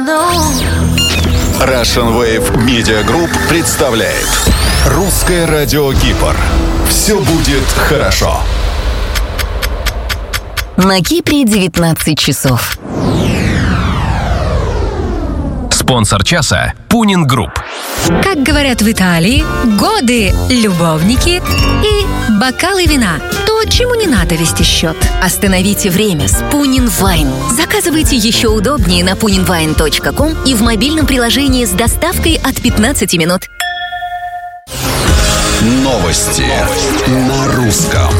Russian Wave Media Group представляет Русское радио Кипр. Все будет хорошо. На Кипре 19 часов. Спонсор часа — Пунин Групп. Как говорят в Италии, годы, любовники и бокалы вина. То, чему не надо вести счет. Остановите время с Пунин Вайн. Заказывайте еще удобнее на puninwine.com и в мобильном приложении с доставкой от 15 минут. Новости на русском.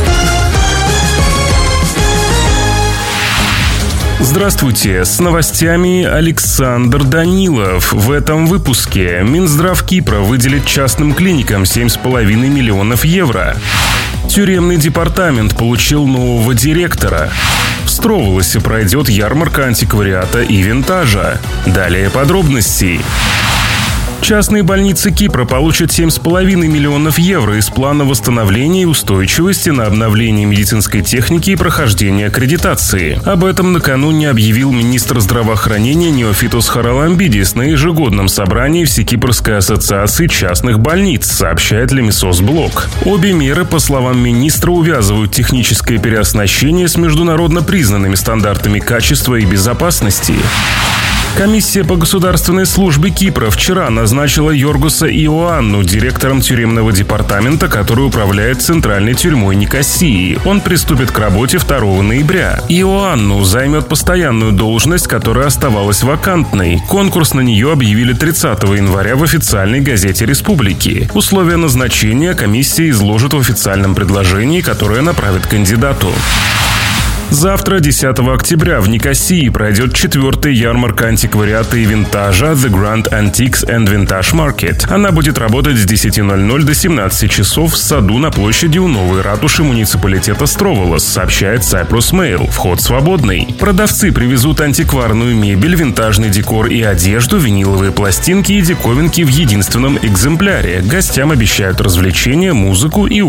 Здравствуйте, с новостями Александр Данилов. В этом выпуске Минздрав Кипра выделит частным клиникам 7,5 миллионов евро. Тюремный департамент получил нового директора. В Строволосе пройдет ярмарка антиквариата и винтажа. Далее подробности. Частные больницы Кипра получат 7,5 миллионов евро из плана восстановления и устойчивости на обновление медицинской техники и прохождение аккредитации. Об этом накануне объявил министр здравоохранения Неофитос Хараламбидис на ежегодном собрании Всекипрской ассоциации частных больниц, сообщает Лемисос Блок. Обе меры, по словам министра, увязывают техническое переоснащение с международно признанными стандартами качества и безопасности. Комиссия по государственной службе Кипра вчера назначила Йоргоса Иоанну директором тюремного департамента, который управляет центральной тюрьмой Никосии. Он приступит к работе 2 ноября. Иоанну займет постоянную должность, которая оставалась вакантной. Конкурс на нее объявили 30 января в официальной газете республики. Условия назначения комиссия изложит в официальном предложении, которое направит кандидату. Завтра, 10 октября, в Никосии пройдет 4-я ярмарка антиквариата и винтажа The Grand Antiques and Vintage Market. Она будет работать с 10:00 до 17 часов в саду на площади у новой ратуши муниципалитета Строволос, сообщает Cyprus Mail. Вход свободный. Продавцы привезут антикварную мебель, винтажный декор и одежду, виниловые пластинки и диковинки в единственном экземпляре. Гостям обещают развлечения, музыку и